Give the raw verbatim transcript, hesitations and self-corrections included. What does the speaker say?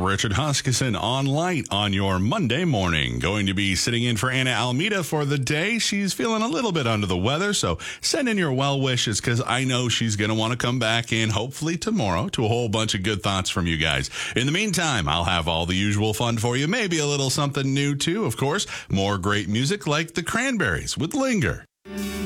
Richard Huskisson on Light on your Monday morning. Going to be sitting in for Anna Almeida for the day. She's feeling a little bit under the weather, so send in your well wishes because I know she's going to want to come back in hopefully tomorrow to a whole bunch of good thoughts from you guys. In the meantime, I'll have all the usual fun for you, maybe a little something new too, of course. More great music like the Cranberries with Linger.